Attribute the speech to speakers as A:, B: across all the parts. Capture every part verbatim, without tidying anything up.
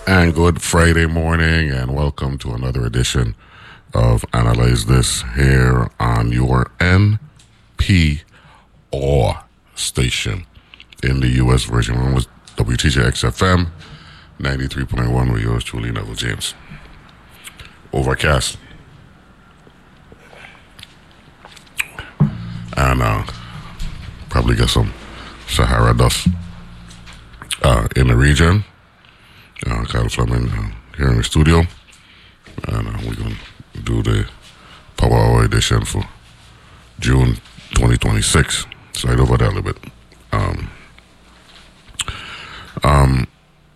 A: And good Friday morning, and welcome to another edition of Analyze This here on your N P R station in the U S Virgin Islands, W T J X F M ninety-three point one with yours truly, Neville James. Overcast. And uh, probably get some Sahara dust uh, in the region. Uh, Kyle Fleming uh, here in the studio, and uh, we're going to do the Power Hour edition for June twenty twenty-six. Slide over that a little bit. Um, um,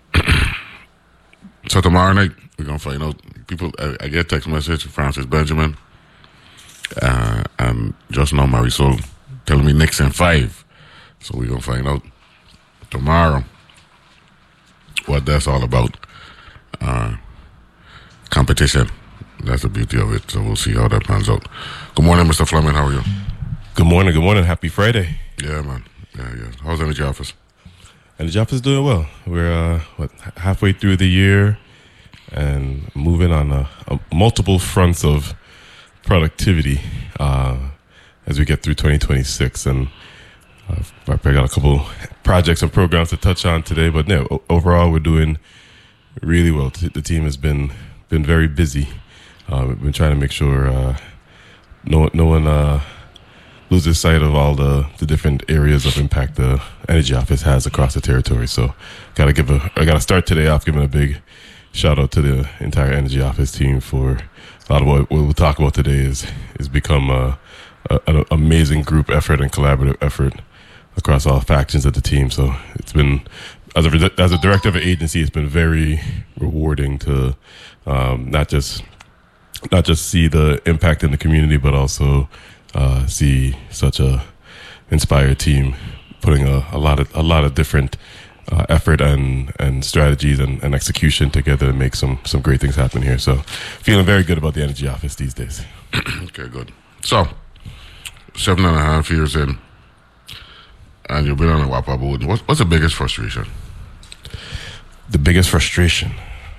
A: so tomorrow night, we're going to find out. People, I, I get a text message from Francis Benjamin, uh, and just now Marisol telling me Nixon five. So we're going to find out tomorrow what that's all about. Uh, competition. That's the beauty of it. So we'll see how that pans out. Good morning, Mister Fleming. How are you?
B: Good morning. Good morning. Happy Friday.
A: Yeah, man. Yeah, yeah. How's Energy Office?
B: Energy Office is doing well. We're uh, what halfway through the year and moving on uh, uh, multiple fronts of productivity uh, as we get through twenty twenty-six. And uh, I got a couple projects and programs to touch on today, but no, overall we're doing really well. The team has been been very busy. Uh, we've been trying to make sure uh, no no one uh, loses sight of all the, the different areas of impact the Energy Office has across the territory. So, gotta give a I gotta start today off giving a big shout out to the entire Energy Office team for a lot of what, what we'll talk about today is is become a, a, an amazing group effort and collaborative effort across all factions of the team. So it's been, as a, as a director of an agency, it's been very rewarding to um, not just not just see the impact in the community, but also uh, see such a inspired team putting a, a lot of a lot of different uh, effort and and strategies and, and execution together to make some some great things happen here. So feeling very good about the Energy Office these days.
A: Okay, good. So seven and a half years in, and you've been on the WAPA board. What's, what's the biggest frustration?
B: The biggest frustration?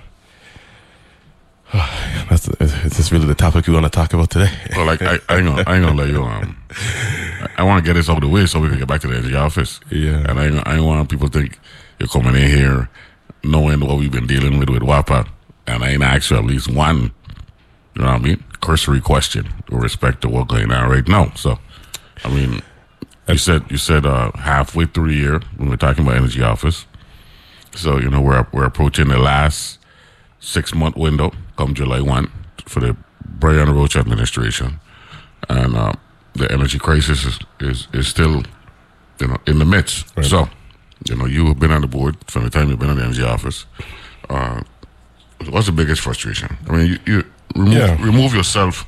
B: Oh, that's, is this really the topic we want to talk about today?
A: Well, like, I, I, ain't gonna, I ain't gonna let you, um, I, I want to get this out of the way so we can get back to the Energy Office.
B: Yeah.
A: And I, ain't- I ain't want people to think you're coming in here knowing what we've been dealing with with WAPA, and I ain't asked you at least one, you know what I mean, cursory question with respect to what's going on right now. So, I mean, You said you said uh, halfway through the year when we're talking about Energy Office. So you know we're we're approaching the last six month window come July one for the Brian Roach administration, and uh, the energy crisis is, is is still you know in the midst. Right. So you know you have been on the board from the time you've been in the Energy Office. Uh, what's the biggest frustration? I mean, you, you remove yeah. remove yourself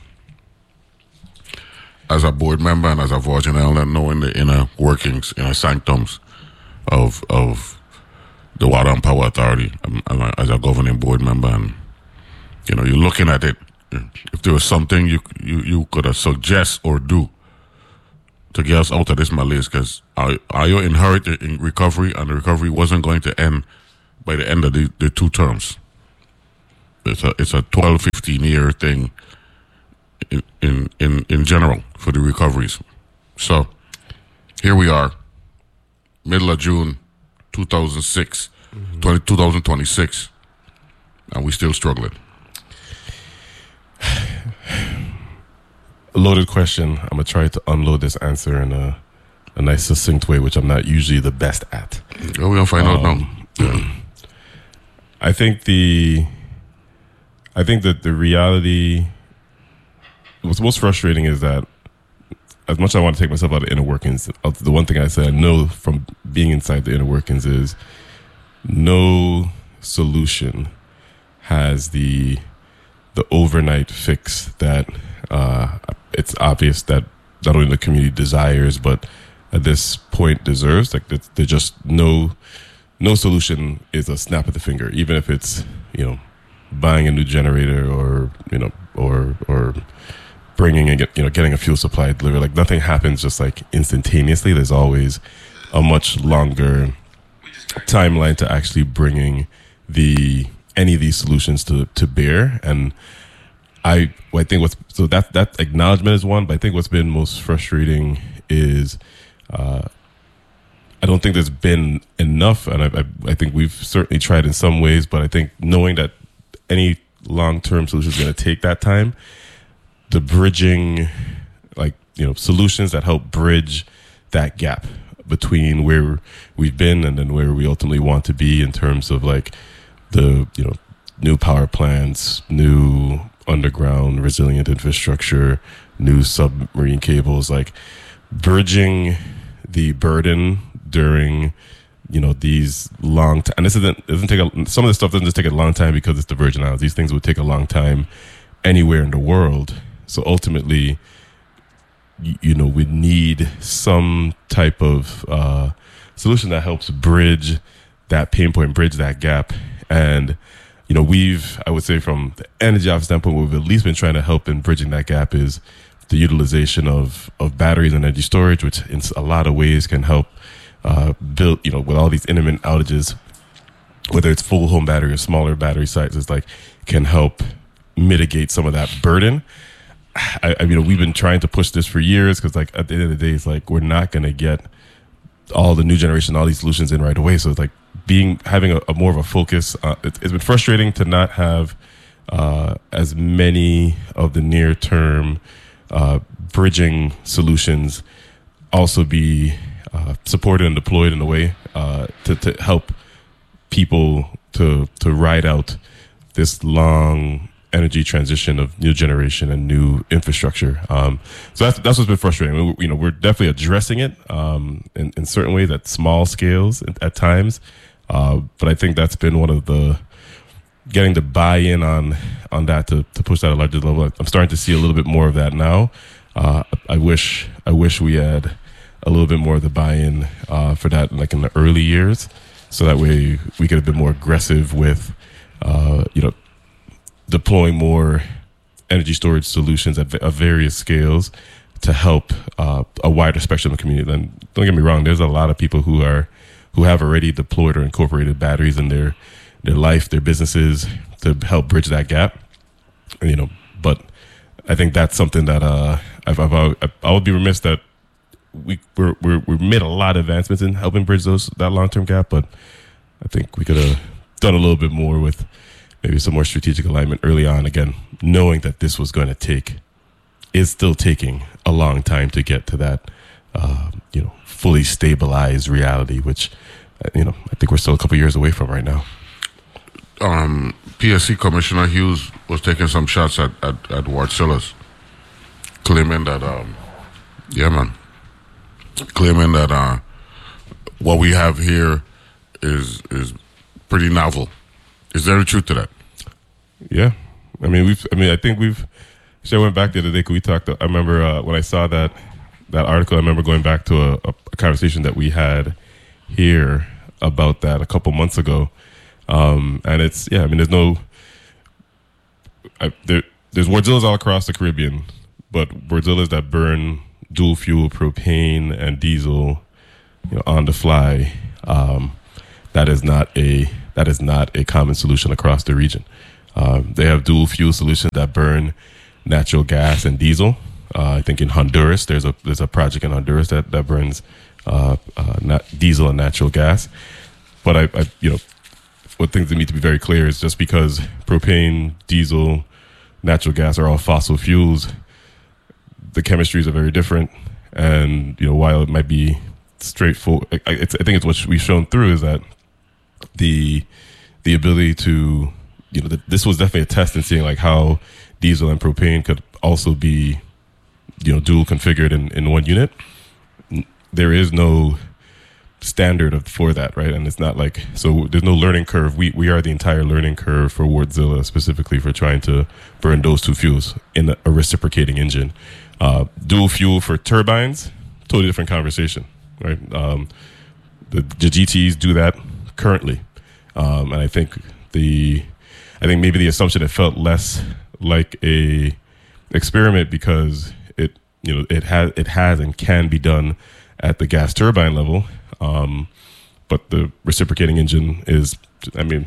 A: as a board member and as a Virgin Island, knowing the inner workings, inner sanctums of of the Water and Power Authority, um, as a governing board member, and you know, you're looking at it. If there was something you you, you could uh, suggest or do to get us out of this malaise, because are, are you inherited in recovery, and the recovery wasn't going to end by the end of the, the two terms. It's a it's a twelve, fifteen year thing. In, in in in general for the recoveries. So here we are, middle of June two thousand six, mm-hmm. twenty twenty-six, and we still struggling.
B: A loaded question. I'm gonna try to unload this answer in a a nice succinct way, which I'm not usually the best at.
A: Well, we're gonna find um, out now. Yeah.
B: I think the I think that the reality, what's most frustrating is that as much as I want to take myself out of the inner workings, the one thing I said I know from being inside the inner workings is no solution has the the overnight fix that uh, it's obvious that not only the community desires, but at this point deserves. Like there's just no no solution is a snap of the finger, even if it's, you know, buying a new generator or, you know, or or bringing and get, you know, getting a fuel supply delivered. Like nothing happens just like instantaneously. There's always a much longer timeline to actually bringing the any of these solutions to to bear. And I I think what's so that that acknowledgement is one, but I think what's been most frustrating is uh, I don't think there's been enough, and I, I I think we've certainly tried in some ways, but I think knowing that any long-term solution is going to take that time, the bridging, like, you know, solutions that help bridge that gap between where we've been and then where we ultimately want to be in terms of like the, you know, new power plants, new underground resilient infrastructure, new submarine cables, like bridging the burden during, you know, these long time. And this isn't, doesn't take a, some of this stuff doesn't just take a long time because it's the Virgin Islands. These things would take a long time anywhere in the world. So ultimately, you, you know, we need some type of uh, solution that helps bridge that pain point, bridge that gap. And, you know, we've, I would say from the energy office standpoint, what we've at least been trying to help in bridging that gap is the utilization of, of batteries and energy storage, which in a lot of ways can help uh, build, you know, with all these intermittent outages, whether it's full home battery or smaller battery sizes, like can help mitigate some of that burden. I, I mean, we've been trying to push this for years because, like, at the end of the day, it's like we're not going to get all the new generation, all these solutions in right away. So it's like being having a, a more of a focus. Uh, it, it's been frustrating to not have uh, as many of the near term uh, bridging solutions also be uh, supported and deployed in a way uh, to, to help people to to ride out this long energy transition of new generation and new infrastructure. Um, so that's that's what's been frustrating. We, you know, we're definitely addressing it um, in, in certain ways at small scales at, at times. Uh, but I think that's been one of the getting the buy-in on on that to, to push that at a larger level. I'm starting to see a little bit more of that now. Uh, I wish I wish we had a little bit more of the buy-in uh, for that, like in the early years, so that way we could have been more aggressive with, uh, you know, deploying more energy storage solutions at, at various scales to help uh, a wider spectrum of the community. And don't get me wrong, there's a lot of people who are who have already deployed or incorporated batteries in their their life, their businesses to help bridge that gap. You know, but I think that's something that uh, I've, I've, I've I would be remiss that we we're, we're we've made a lot of advancements in helping bridge those that long term gap, but I think we could have done a little bit more with maybe some more strategic alignment early on, again, knowing that this was going to take, is still taking a long time to get to that, uh, you know, fully stabilized reality, which, you know, I think we're still a couple years away from right now.
A: Um, P S C Commissioner Hughes was taking some shots at, at, at Wartsillers, claiming that, um, yeah, man, claiming that uh, what we have here is is pretty novel. Is there a truth to that?
B: Yeah, I mean, we've. I mean, I think we've. So I went back the other day because we talked. I remember uh, when I saw that that article. I remember going back to a, a conversation that we had here about that a couple months ago. Um, and it's yeah. I mean, there's no. I, there, there's Wardzillas all across the Caribbean, but Wardzillas that burn dual fuel propane and diesel, you know, on the fly. Um, that is not a. That is not a common solution across the region. Um, they have dual fuel solutions that burn natural gas and diesel. Uh, I think in Honduras, there's a there's a project in Honduras that that burns uh, uh, not diesel and natural gas. But I, I, you know, what things that need to be very clear is just because propane, diesel, natural gas are all fossil fuels, the chemistries are very different. And you know, while it might be straightforward, I, it's, I think it's what we've shown through is that. the the ability to, you know, the, this was definitely a test in seeing like how diesel and propane could also be, you know, dual configured in, in one unit. There is no standard of, for that, right? And it's not like, so there's no learning curve. We we are the entire learning curve for Wardzilla specifically for trying to burn those two fuels in a reciprocating engine. Uh, dual fuel for turbines, totally different conversation, right? Um, the, the G Ts do that currently, um, and I think the, I think maybe the assumption it felt less like a experiment because it, you know, it has it has and can be done at the gas turbine level, um, but the reciprocating engine is, I mean,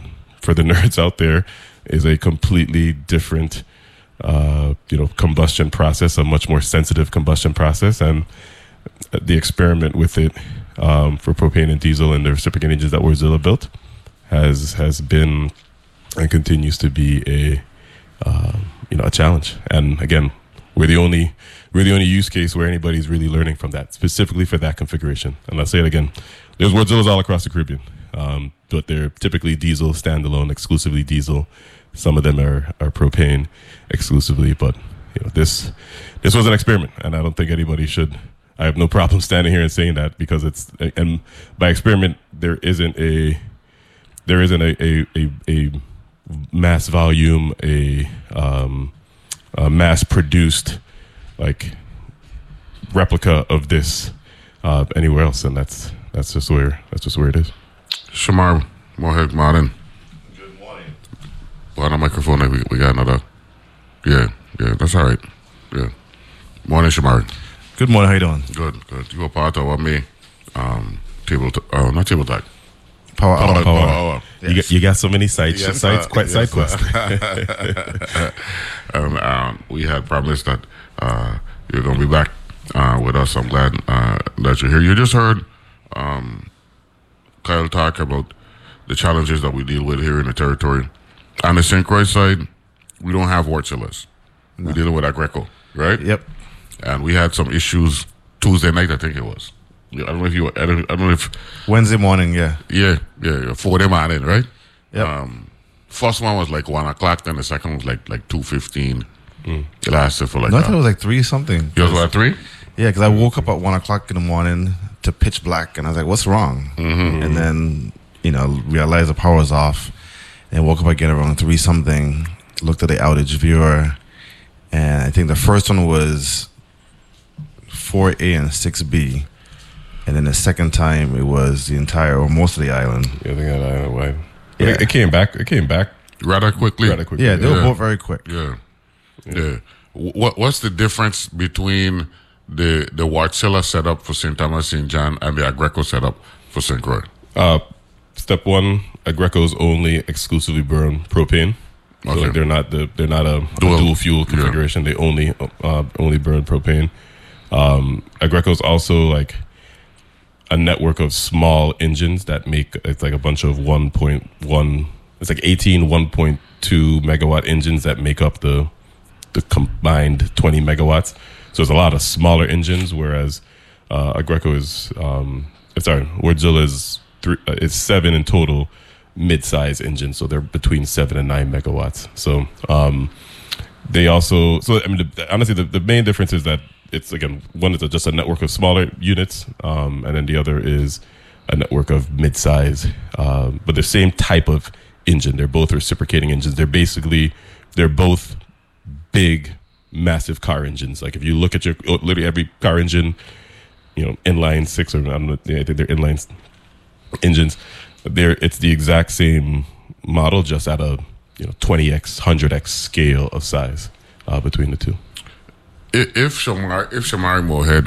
B: for the nerds out there, is a completely different, uh, you know, combustion process, a much more sensitive combustion process, and the experiment with it um, for propane and diesel and the reciprocating engines that Wärtsilä built has has been and continues to be a uh, you know a challenge. And again, we're the only we're the only use case where anybody's really learning from that, specifically for that configuration. And I'll say it again, there's Wärtsiläs all across the Caribbean, um, but they're typically diesel, standalone, exclusively diesel. Some of them are, are propane exclusively, but you know this this was an experiment, and I don't think anybody should. I have no problem standing here and saying that, because it's, and by experiment there isn't a there isn't a a, a, a mass volume, a, um, a mass produced like replica of this uh, anywhere else, and that's that's just where that's just where it is.
A: Shamar Mohed Martin.
C: Good morning.
A: On the microphone, we we got another. Yeah, yeah, that's all right. Yeah, morning, Shamar.
C: Good morning. How you doing?
A: Good, good. You were part of what me, um, table, t- oh, not table talk.
C: Power,
A: Power,
C: hour.
A: power, hour.
B: Yes. You, got, you got so many sites,
A: Yes,
B: sites,
A: sir.
B: quite
A: Yes,
B: side quests.
A: and um, we had promised that uh, you're going to be back uh, with us. I'm glad uh, that you're here. You just heard um, Kyle talk about the challenges that we deal with here in the territory. On the Saint Croix side, we don't have Wärtsiläs. No. We're dealing with Aggreko, right?
C: Yep.
A: And we had some issues Tuesday night, I think it was. I don't know if you, I don't, I don't know if.
C: Wednesday morning, yeah.
A: Yeah, yeah, four them on in, right?
C: Yep.
A: Um, first one was like one o'clock, then the second one was like like two fifteen. Mm. It lasted for like.
C: No, I
A: uh,
C: thought it was like three something.
A: Yours was at three?
C: Yeah, because I woke up at one o'clock in the morning to pitch black, and I was like, "What's wrong?"
A: Mm-hmm.
C: And then, you know, realized the power was off, and woke up again around three something. Looked at the outage viewer, and I think the first one was four A and six B, and then the second time it was the entire or most of the island.
B: Yeah, I think that I don't know why.
C: Yeah.
B: It, it came back. It came back
A: Rather quickly.
B: rather quickly.
C: Yeah, they were
A: Yeah.
C: both very quick.
A: Yeah, yeah. What What's the difference between the the Wärtsilä setup for Saint Thomas Saint John and the Aggreko setup for Saint Croix?
B: Uh, step one, Aggreko's only exclusively burn propane. So
A: Okay.
B: like they're not the they're not a
A: Dual.
B: dual, dual fuel configuration. They only uh, only burn propane. Um, Aggreko is also like a network of small engines that make it's like a bunch of one point one. It's like eighteen one point two megawatt engines that make up the the combined twenty megawatts. So there's a lot of smaller engines, whereas uh, Aggreko is um, sorry, Wärtsilä is three. Uh, it's seven in total mid-size engines, so they're between seven and nine megawatts. So um, they also so I mean the, honestly the, the main difference is that it's again one is a, just a network of smaller units, um, and then the other is a network of mid-size, uh, but the same type of engine. They're both reciprocating engines. They're basically they're both big, massive car engines. Like if you look at your literally every car engine, you know, inline six or I don't know, I think they're inline engines. They're it's the exact same model, just at a you know twenty x, one hundred x scale of size uh, between the two.
A: If if Shamari if Shamari Mohed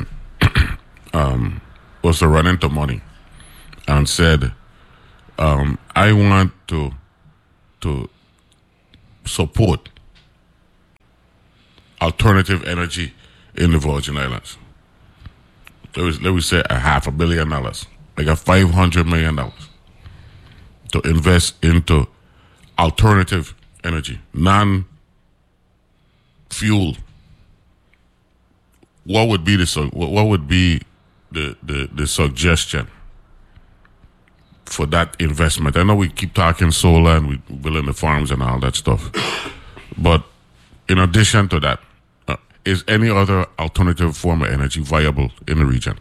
A: um, was to run into money and said, um, "I want to to support alternative energy in the Virgin Islands," let me, let me say a half a billion dollars, like a five hundred million dollars, to invest into alternative energy, non-fuel. What would be the su- what what would be the, the, the suggestion for that investment? I know we keep talking solar and we building the farms and all that stuff, but in addition to that, uh, is any other alternative form of energy viable in the region?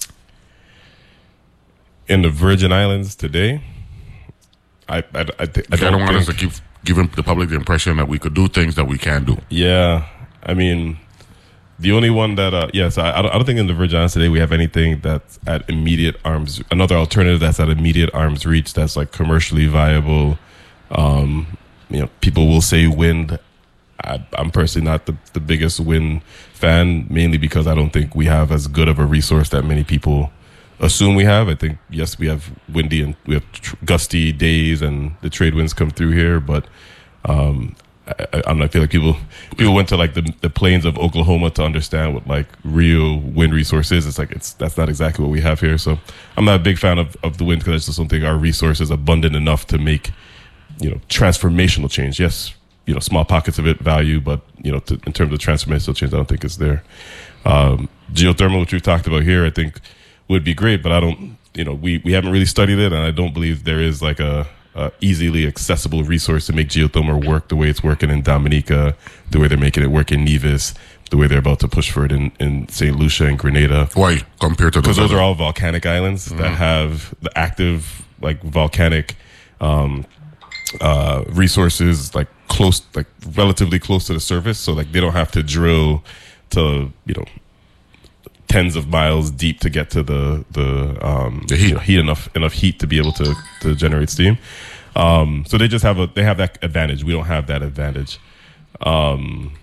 B: In the Virgin Islands today, I I, I, th- I
A: I
B: don't,
A: don't want us
B: think-
A: to keep giving the public the impression that we could do things that we can't do.
B: Yeah, I mean, the only one that uh, yes, I, I don't I don't think in the Virgin Islands today we have anything that's at immediate arms. Another alternative that's at immediate arms reach that's like commercially viable. Um, you know, people will say wind. I, I'm personally not the, the biggest wind fan, mainly because I don't think we have as good of a resource that many people assume we have. I think, yes, we have windy and we have tr- gusty days and the trade winds come through here, but um, I, I, I feel like people people went to like the, the plains of Oklahoma to understand what like real wind resource is. It's like, it's that's not exactly what we have here. So I'm not a big fan of, of the wind because I just don't think our resource is abundant enough to make, you know, transformational change. Yes, you know, small pockets of it value, but, you know, to, in terms of transformational change, I don't think it's there. Um, geothermal, which we've talked about here, I think would be great, but I don't, you know, we, we haven't really studied it, and I don't believe there is like a, a easily accessible resource to make geothermal work the way it's working in Dominica, the way they're making it work in Nevis, the way they're about to push for it in, in Saint Lucia and Grenada.
A: Why compared to those?
B: Because those
A: other?
B: are all volcanic islands mm-hmm. that have the active like volcanic um, uh, resources like close, like relatively close to the surface, so like they don't have to drill to, you know, tens of miles deep to get to the the, um,
A: the heat,
B: you know, heat enough enough heat to be able to to generate steam. Um, so they just have a they have that advantage. We don't have that advantage. Um,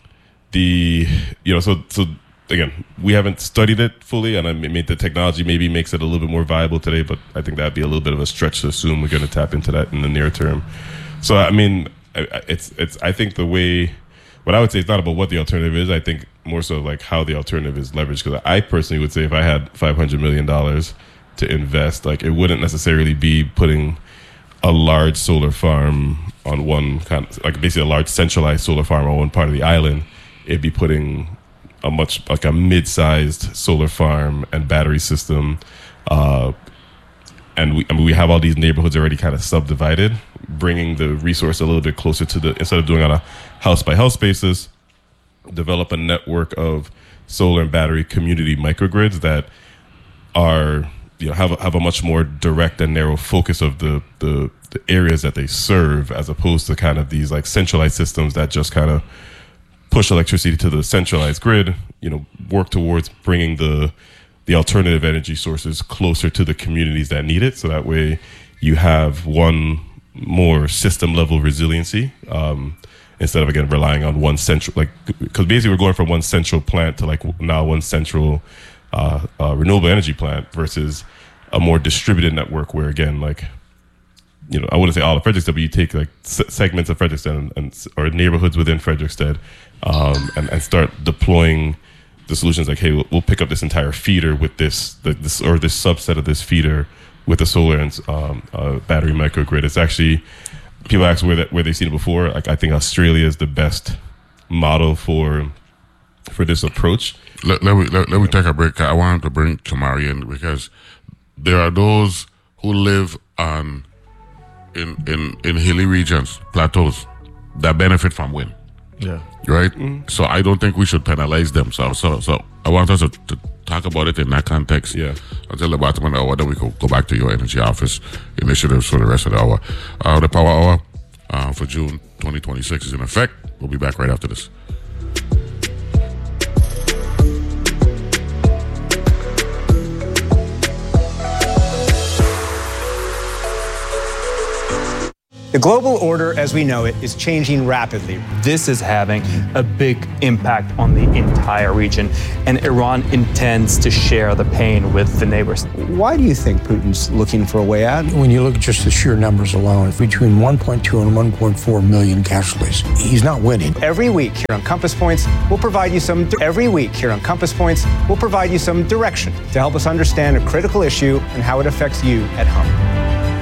B: the you know so so again, we haven't studied it fully, and I mean the technology maybe makes it a little bit more viable today, but I think that'd be a little bit of a stretch to assume we're going to tap into that in the near term. So I mean, it's it's I think the way. What I would say, it's not about what the alternative is. I think more so like how the alternative is leveraged. Because I personally would say if I had five hundred million dollars to invest, like it wouldn't necessarily be putting a large solar farm on one kind of, like basically a large centralized solar farm on one part of the island. It'd be putting a much, like a mid-sized solar farm and battery system. Uh, and we, I mean, we have all these neighborhoods already kind of subdivided, bringing the resource a little bit closer to the, instead of doing on a house by house basis, develop a network of solar and battery community microgrids that are, you know, have a, have a much more direct and narrow focus of the, the the areas that they serve, as opposed to kind of these like centralized systems that just kind of push electricity to the centralized grid. You know, work towards bringing the the alternative energy sources closer to the communities that need it, so that way you have one more system level resiliency. Um, Instead of, again, relying on one central, like, because basically we're going from one central plant to like now one central uh, uh, renewable energy plant versus a more distributed network where, again, like, you know, I wouldn't say all of Frederiksted, but you take like s- segments of Frederiksted and, and or neighborhoods within Frederiksted um, and, and start deploying the solutions like, hey, we'll, we'll pick up this entire feeder with this, the, this or this subset of this feeder with the solar and um, uh, battery microgrid. It's actually... People ask where that where they've seen it before. Like I think Australia is the best model for for this approach.
A: Let, let, me, let, let me take a break. I wanted to bring Kamari in because there are those who live on in in, in hilly regions, plateaus, that benefit from wind.
C: Yeah.
A: Right? Mm-hmm. So I don't think we should penalize them. So so so I want us to, to talk about it in that context.
B: Yeah.
A: Until the bottom of the hour, then we could go back to your energy office initiatives for the rest of the hour. Uh, the Power Hour uh, for June twenty twenty-six is in effect. We'll be back right after this.
D: The global order as we know it is changing rapidly.
E: This is having a big impact on the entire region, and Iran intends to share the pain with the neighbors.
D: Why do you think Putin's looking for a way out?
F: When you look at just the sheer numbers alone, between one point two and one point four million casualties, he's not winning.
D: Every week here on Compass Points, we'll provide you some every week here on Compass Points, we'll provide you some direction to help us understand a critical issue and how it affects you at home.